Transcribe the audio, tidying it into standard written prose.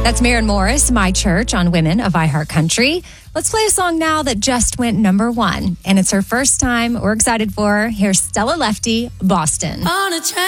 That's Maren Morris, My Church, on Women of iHeartCountry. Let's play a song now that just went number one, and it's her first time. We're excited for her. Here's Stella Lefty, Boston. On a train.